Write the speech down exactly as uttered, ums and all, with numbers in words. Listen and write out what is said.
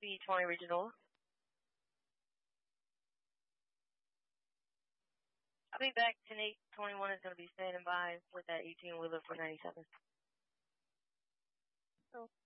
B twenty Regional. I'll be back. ten eight twenty-one is going to be standing by with that eighteen-wheeler for ninety-seven. Oh.